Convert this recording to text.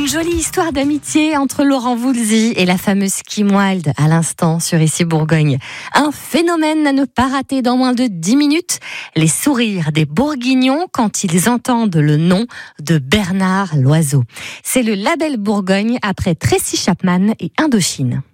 jolie histoire d'amitié entre Laurent Voulzy et la fameuse Kim Wilde à l'instant sur Ici Bourgogne. Un phénomène à ne pas rater dans moins de 10 minutes. Les sourires des Bourguignons quand ils entendent le nom de Bernard Loiseau. C'est le label Bourgogne après Tracy Chapman et Indochine.